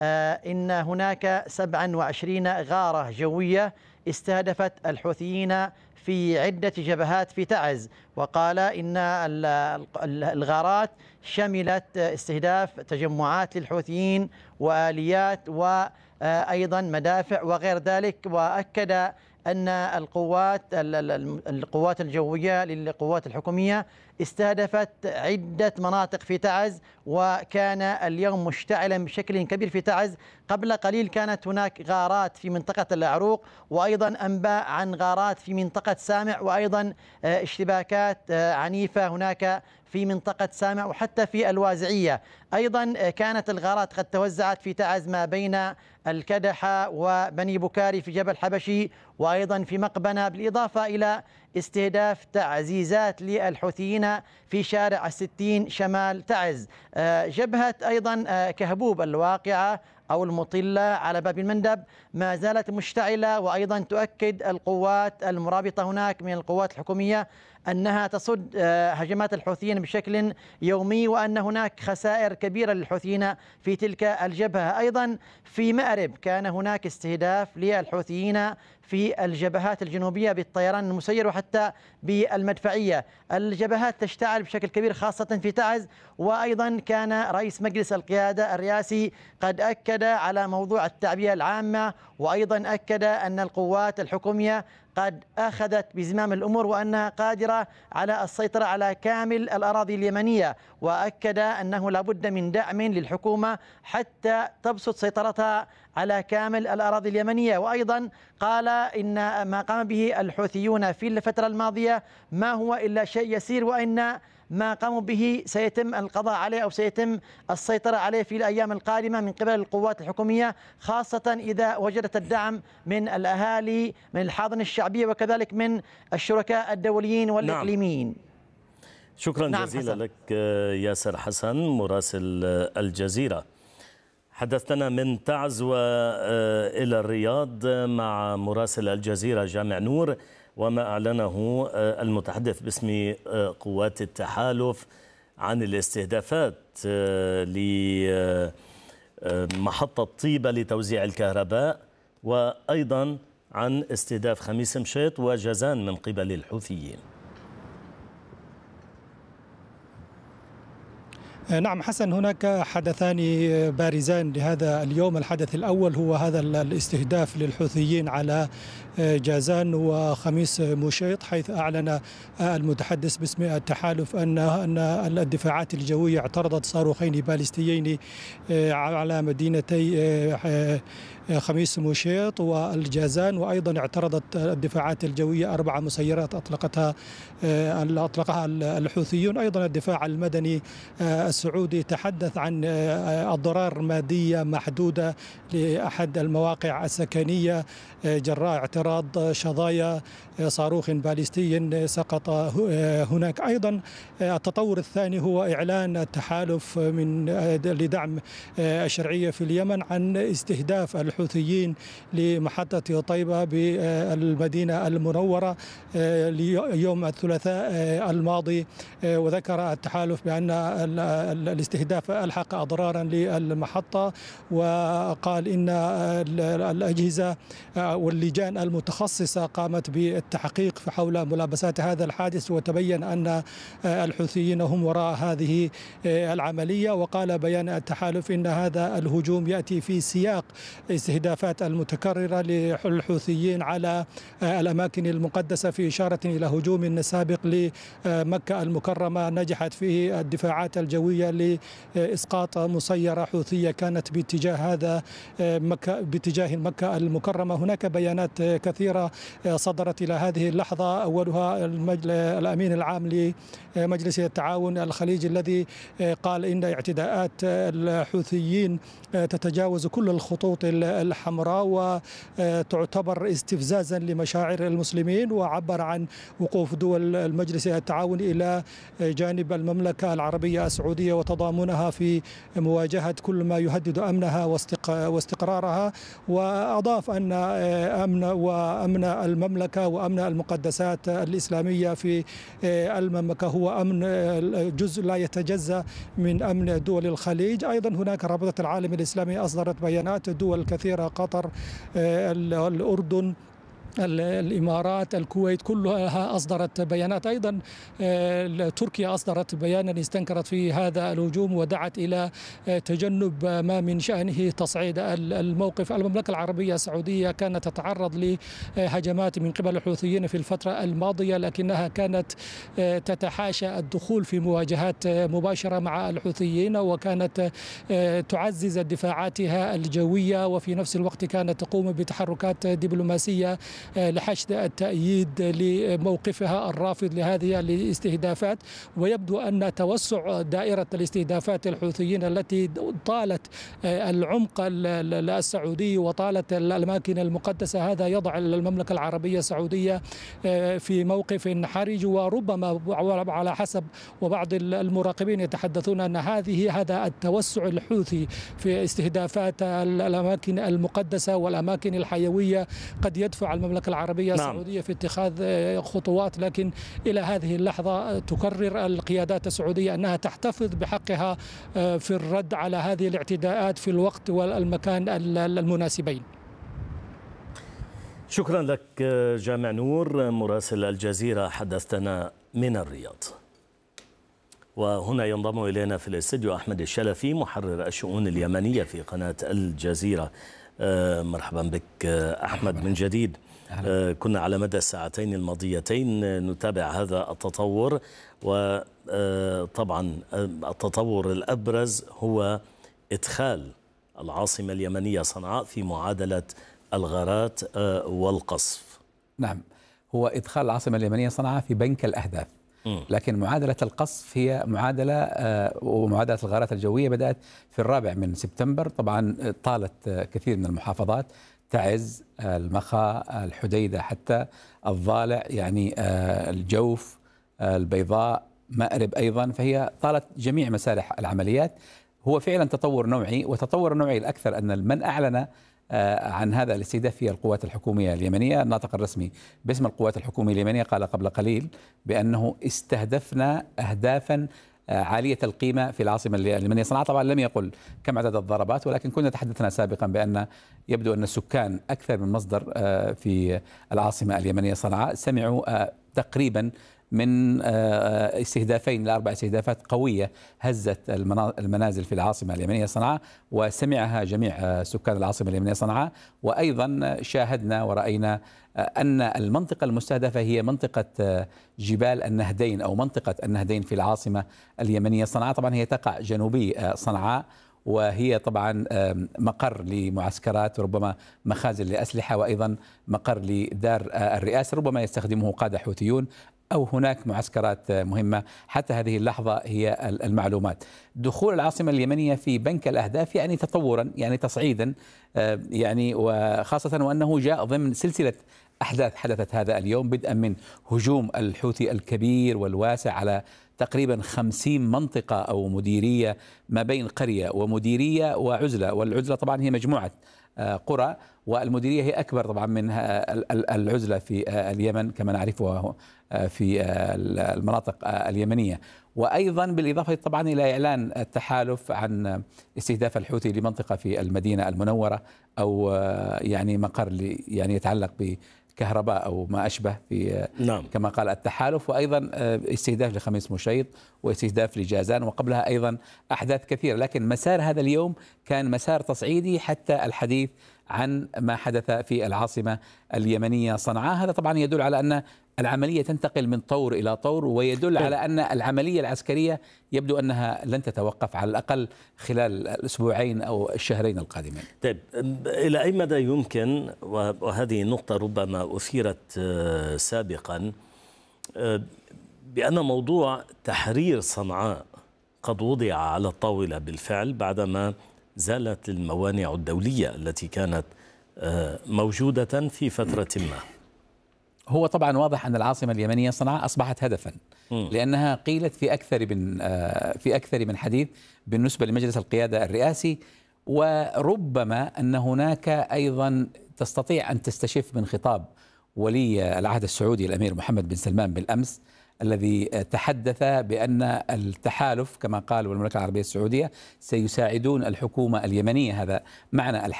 إن هناك 27 غارة جوية استهدفت الحوثيين في عدة جبهات في تعز. وقال إن الغارات شملت استهداف تجمعات للحوثيين وآليات وأيضا مدافع وغير ذلك. وأكد أن القوات الجوية للقوات الحكومية استهدفت عدة مناطق في تعز، وكان اليوم مشتعلا بشكل كبير في تعز. قبل قليل كانت هناك غارات في منطقة العروق، وأيضا أنباء عن غارات في منطقة سامع، وأيضا اشتباكات عنيفة هناك في منطقة سامع وحتى في الوازعية. أيضا كانت الغارات قد توزعت في تعز ما بين الكدحة وبني بكاري في جبل حبشي، وأيضا في مقبنة، بالإضافة إلى استهداف تعزيزات للحوثيين في شارع الستين شمال تعز. جبهة أيضا كهبوب الواقعة أو المطلة على باب المندب ما زالت مشتعلة، وأيضا تؤكد القوات المرابطة هناك من القوات الحكومية أنها تصد هجمات الحوثيين بشكل يومي، وأن هناك خسائر كبيرة للحوثيين في تلك الجبهة. أيضا في مأرب كان هناك استهداف للحوثيين في الجبهات الجنوبية بالطيران المسير وحتى بالمدفعية. الجبهات تشتعل بشكل كبير خاصة في تعز. وأيضا كان رئيس مجلس القيادة الرئاسي قد أكد على موضوع التعبئة العامة، وأيضا أكد أن القوات الحكومية قد أخذت بزمام الأمور وأنها قادرة على السيطرة على كامل الأراضي اليمنية، وأكد أنه لابد من دعم للحكومة حتى تبسط سيطرتها على كامل الأراضي اليمنية. وأيضا قال إن ما قام به الحوثيون في الفترة الماضية ما هو إلا شيء يسير، وإن ما قاموا به سيتم القضاء عليه أو سيتم السيطرة عليه في الأيام القادمة من قبل القوات الحكومية، خاصة إذا وجدت الدعم من الأهالي من الحاضنة الشعبية وكذلك من الشركاء الدوليين والإقليميين. نعم. شكرا جزيلا لك ياسر حسن مراسل الجزيرة. حدثتنا من تعز وإلى الرياض مع مراسل الجزيرة جامع نور، وما أعلنه المتحدث باسم قوات التحالف عن الاستهدافات لمحطة طيبة لتوزيع الكهرباء، وأيضا عن استهداف خميس مشيط وجازان من قبل الحوثيين. نعم حسن، هناك حدثان بارزان لهذا اليوم. الحدث الأول هو هذا الاستهداف للحوثيين على جازان وخميس مشيط، حيث أعلن المتحدث باسم التحالف أن الدفاعات الجوية اعترضت صاروخين باليستيين على مدينتي خميس مشيط والجازان، وأيضا اعترضت الدفاعات الجوية 4 مسيرات أطلقها الحوثيون. أيضا الدفاع المدني السعودي تحدث عن أضرار مادية محدودة لأحد المواقع السكنية جراء اعتراض شظايا صاروخ باليستي سقط هناك. أيضا التطور الثاني هو إعلان التحالف لدعم الشرعية في اليمن عن استهداف الحوثيين لمحطة طيبة بالمدينة المنورة يوم الثلاثاء الماضي. وذكر التحالف بأن الاستهداف ألحق أضرارا للمحطة، وقال إن الأجهزة واللجان المتخصصة قامت بالتحقيق حول ملابسات هذا الحادث، وتبين أن الحوثيين هم وراء هذه العملية. وقال بيان التحالف إن هذا الهجوم يأتي في سياق استهدافات المتكررة للحوثيين على الأماكن المقدسة، في إشارة إلى هجوم سابق لمكة المكرمة نجحت فيه الدفاعات الجوية لإسقاط مسيرة حوثية كانت باتجاه مكة المكرمة. هناك بيانات كثيرة صدرت إلى هذه اللحظة، أولها الأمين العام لمجلس التعاون الخليجي الذي قال إن اعتداءات الحوثيين تتجاوز كل الخطوط الحمراء وتعتبر استفزازا لمشاعر المسلمين، وعبر عن وقوف دول المجلس التعاون إلى جانب المملكة العربية السعودية السعودية وتضامنها في مواجهة كل ما يهدد أمنها واستقرارها. وأضاف أن أمن المملكة وأمن المقدسات الإسلامية في المملكة هو أمن جزء لا يتجزأ من أمن دول الخليج. أيضا هناك رابطة العالم الإسلامي أصدرت بيانات، دول كثيرة قطر، الأردن، الإمارات، الكويت كلها أصدرت بيانات. أيضا تركيا أصدرت بيانا استنكرت في هذا الهجوم ودعت إلى تجنب ما من شأنه تصعيد الموقف. المملكة العربية السعودية كانت تتعرض لهجمات من قبل الحوثيين في الفترة الماضية، لكنها كانت تتحاشى الدخول في مواجهات مباشرة مع الحوثيين، وكانت تعزز دفاعاتها الجوية، وفي نفس الوقت كانت تقوم بتحركات دبلوماسية لحشد التأييد لموقفها الرافض لهذه الاستهدافات. ويبدو أن توسع دائرة الاستهدافات الحوثيين التي طالت العمق السعودي وطالت الأماكن المقدسة، هذا يضع المملكة العربية السعودية في موقف حرج. وربما على حسب وبعض المراقبين يتحدثون أن هذا التوسع الحوثي في استهدافات الأماكن المقدسة والأماكن الحيوية قد يدفع المملكة العربية السعودية في اتخاذ خطوات. لكن إلى هذه اللحظة تكرر القيادات السعودية أنها تحتفظ بحقها في الرد على هذه الاعتداءات في الوقت والمكان المناسبين. شكرا لك جامع نور مراسل الجزيرة، حدثتنا من الرياض. وهنا ينضم إلينا في الاستديو أحمد الشلفي محرر الشؤون اليمنية في قناة الجزيرة. مرحبا بك أحمد من جديد. كنا على مدى الساعتين الماضيتين نتابع هذا التطور، وطبعا التطور الأبرز هو إدخال العاصمة اليمنية صنعاء في معادلة الغارات والقصف. نعم، هو إدخال العاصمة اليمنية صنعاء في بنك الأهداف، لكن معادلة القصف هي معادلة ومعادلة الغارات الجوية بدأت في 4 سبتمبر. طبعا طالت كثير من المحافظات، تعز، المخا، الحديدة، حتى الضالع، يعني الجوف، البيضاء، مأرب أيضا، فهي طالت جميع مسارح العمليات. هو فعلا تطور نوعي، وتطور النوعي الأكثر أن من أعلن عن هذا الاستهداف هي القوات الحكومية اليمنية. الناطق الرسمي باسم القوات الحكومية اليمنية قال قبل قليل بأنه استهدفنا أهدافا عالية القيمة في العاصمة اليمنية صنعاء. طبعا لم يقل كم عدد الضربات، ولكن كنا تحدثنا سابقا بأن يبدو أن السكان أكثر من مصدر في العاصمة اليمنية صنعاء سمعوا تقريبا من استهدافين ل4 استهدافات قوية هزت المنازل في العاصمة اليمنية صنعاء، وسمعها جميع سكان العاصمة اليمنية صنعاء. وأيضا شاهدنا ورأينا أن المنطقة المستهدفة هي منطقة جبال النهدين أو منطقة النهدين في العاصمة اليمنية صنعاء. طبعا هي تقع جنوبي صنعاء، وهي طبعا مقر لمعسكرات وربما مخازن لأسلحة، وأيضا مقر لدار الرئاسة ربما يستخدمه قادة حوثيون، أو هناك معسكرات مهمة. حتى هذه اللحظة هي المعلومات. دخول العاصمة اليمنية في بنك الأهداف يعني تطورا، يعني تصعيدا، يعني وخاصة وأنه جاء ضمن سلسلة أحداث حدثت هذا اليوم، بدءا من هجوم الحوثي الكبير والواسع على تقريبا 50 منطقة أو مديرية ما بين قرية ومديرية وعزلة، والعزلة طبعا هي مجموعة قرى، والمديرية هي أكبر طبعا من العزلة في اليمن كما نعرفها في المناطق اليمنية. وأيضا بالإضافة طبعا إلى إعلان التحالف عن استهداف الحوثي لمنطقة في المدينة المنورة، أو يعني مقر يعني يتعلق بكهرباء أو ما أشبه في نعم. كما قال التحالف، وأيضا استهداف لخميس مشيط واستهداف لجازان، وقبلها أيضا أحداث كثيرة. لكن مسار هذا اليوم كان مسار تصعيدي حتى الحديث عن ما حدث في العاصمة اليمنية صنعاء. هذا طبعا يدل على أن العملية تنتقل من طور إلى طور، ويدل على أن العملية العسكرية يبدو أنها لن تتوقف على الأقل خلال الأسبوعين أو الشهرين القادمين. طيب، إلى أي مدى يمكن، وهذه النقطة ربما أثيرت سابقا، بأن موضوع تحرير صنعاء قد وضع على الطاولة بالفعل بعدما زالت الموانع الدولية التي كانت موجودة في فترة ما؟ هو طبعا واضح أن العاصمة اليمنية صنعاء أصبحت هدفا، لأنها قيلت في أكثر من حديث بالنسبة لمجلس القيادة الرئاسي، وربما أن هناك أيضا تستطيع أن تستشف من خطاب ولي العهد السعودي الأمير محمد بن سلمان بالأمس، الذي تحدث بأن التحالف كما قال والمملكة العربية السعودية سيساعدون الحكومة اليمنية. هذا معنى الحديث.